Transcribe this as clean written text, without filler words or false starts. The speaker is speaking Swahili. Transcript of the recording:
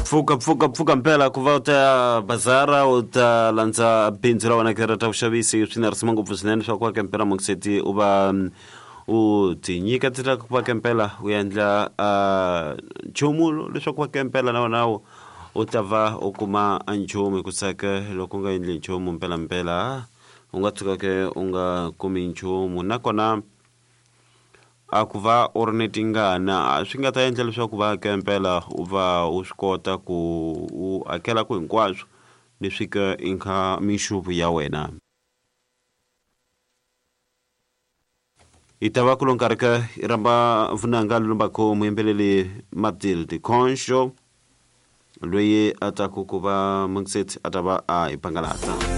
Pfuka mpela ku va u ta bazara u ta landza bindzu ra wena ka ra ta vuxavisi swi na risima ngopfu swinene swa ku va kempela mokiseti u va u ti nyiketela ku va kempela u endla nchumu leswaku va kempela na wena u ta va u kuma nchumu ku saka loko u nga endli nchumu mpela u nga tshuka ke u nga kumi nchumu nakona a ku va u ri ni tingana swi nga ta endla leswaku va kempela u va u swi kota ku u hakela ku hinkwaswo leswi ka i kha minxuvu ya wena i ta va ku lo nkarhi ka i ramba vunanga lombako muyimbeleri Matilda Consho loyi a ta ku va Mokiseti a ta va a hi pangalata